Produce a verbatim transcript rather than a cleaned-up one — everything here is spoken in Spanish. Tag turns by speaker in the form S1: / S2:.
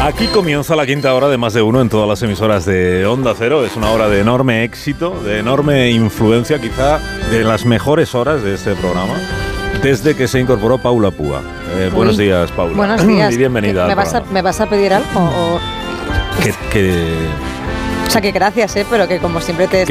S1: Aquí comienza la quinta hora de Más de Uno en todas las emisoras de Onda Cero. Es una hora de enorme éxito, de enorme influencia, quizá de las mejores horas de este programa, desde que se incorporó Paula Púa. Eh, buenos días, Paula.
S2: Buenos días.
S1: Y bienvenida.
S2: ¿Me vas, a, ¿Me vas a pedir algo? O...
S1: Que, que...
S2: O sea, que gracias, ¿eh? Pero que como siempre te